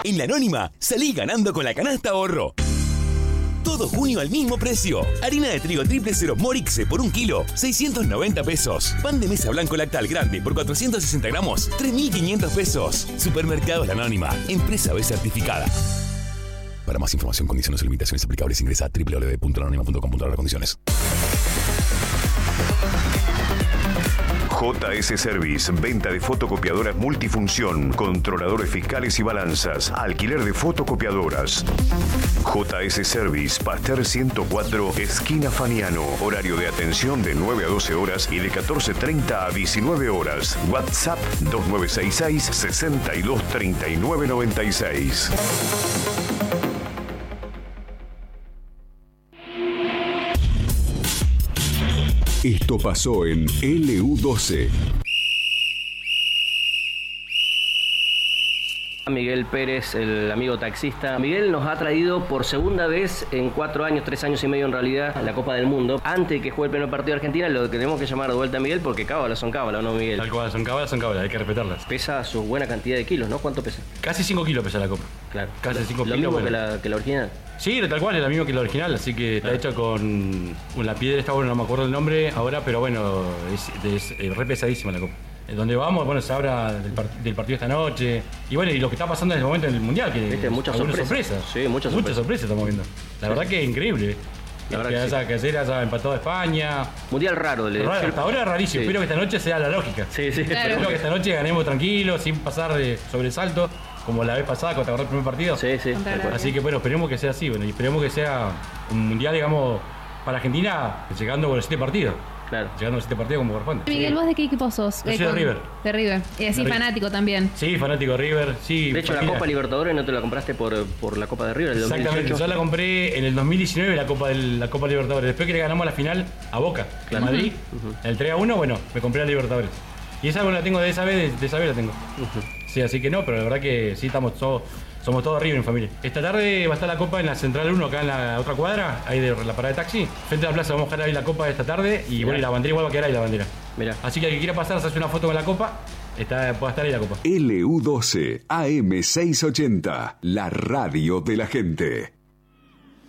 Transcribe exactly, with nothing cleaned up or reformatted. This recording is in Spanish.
En La Anónima, salí ganando con la canasta ahorro. Todo junio al mismo precio. Harina de trigo triple cero Morixe por un kilo, seiscientos noventa pesos. Pan de mesa blanco lactal grande por cuatrocientos sesenta gramos, tres mil quinientos pesos. Supermercados La Anónima, empresa B certificada. Para más información, condiciones y limitaciones aplicables, ingresa a doble u doble u doble u punto la anónima punto com punto a r condiciones. J S Service, venta de fotocopiadoras multifunción, controladores fiscales y balanzas, alquiler de fotocopiadoras. J S Service, Pasteur ciento cuatro, esquina Faniano. Horario de atención de nueve a doce horas y de catorce treinta a diecinueve horas. WhatsApp dos nueve seis seis, seis dos tres nueve nueve seis. Esto pasó en L U doce. Miguel Pérez, el amigo taxista. Miguel nos ha traído por segunda vez en cuatro años, tres años y medio en realidad, a la Copa del Mundo. Antes de que juegue el primer partido de Argentina, lo que tenemos que llamar de vuelta a Miguel, porque cábalas son cábalas, ¿no, Miguel? Tal cual, son cábalas, son cábalas, hay que respetarlas. Pesa su buena cantidad de kilos, ¿no? ¿Cuánto pesa? Casi cinco kilos pesa la Copa. Claro. Casi cinco ¿Lo kilos. mismo bueno. que, la, que la original? Sí, tal cual, es lo mismo que la original, así que está hecha con una piedra, está bueno, no me acuerdo el nombre ahora, pero bueno, es, es, es re pesadísima la Copa. Donde vamos, bueno, se habla del, part del partido esta noche. Y bueno, y lo que está pasando en el momento en el Mundial, que ¿Viste? Muchas sorpresas. sorpresas. Sí, muchas sorpresas. Muchas sorpresas estamos viendo. La verdad que es increíble. La verdad que, que esa sí. casera ha empatado a España. Mundial raro. Le Raro, hasta ahora es rarísimo. Sí. Espero que esta noche sea la lógica. Sí, sí. Claro. Espero que esta noche ganemos tranquilos, sin pasar de sobresalto, como la vez pasada cuando agarró el primer partido. Sí, sí. Contra la- Así que bueno, esperemos que sea así, bueno, y esperemos que sea un mundial, digamos, para Argentina, llegando con los siete partidos. Claro. Llegando a los siete partidos como corresponde. Miguel, ¿vos de qué equipo sos? Yo Eh, soy de con- River. De River. Y así De River. fanático también. Sí, fanático de River, sí. De hecho, la familia. Copa Libertadores no te la compraste por, por la Copa de River, el dos mil Exactamente, dieciocho. yo la compré en el dos mil diecinueve, la Copa, del, la Copa Libertadores. Después que le ganamos la final a Boca, Claro. en Madrid, Ujú. el tres a uno, bueno, me compré la Libertadores. Y esa la tengo de esa vez, de, de esa vez la tengo. Sí, así que no, pero la verdad que sí, estamos todos, somos todos River en familia. Esta tarde va a estar la Copa en la Central uno, acá en la otra cuadra, ahí de la parada de taxi. Frente a la plaza vamos a dejar ahí la Copa esta tarde y bueno, y la bandera igual va a quedar ahí la bandera. Mirá. Así que el que quiera pasar, se hace una foto con la Copa, está, puede estar ahí la Copa. L U doce A M seiscientos ochenta, la radio de la gente.